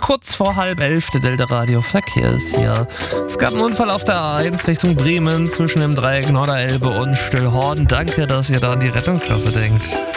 kurz vor 10:30, der Delta Radio Verkehr ist hier. Es gab einen Unfall auf der A1 Richtung Bremen zwischen dem Dreieck Norderelbe und Stillhorn. Danke, dass ihr da an die Rettungskasse denkt.